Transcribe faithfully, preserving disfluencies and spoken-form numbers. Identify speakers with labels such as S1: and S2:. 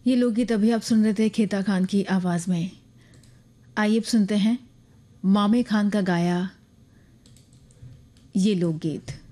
S1: ये लोकगीत अभी आप सुन रहे थे खेता खान की आवाज़ में। आइए अब सुनते हैं मामे खान का गाया ये लोकगीत।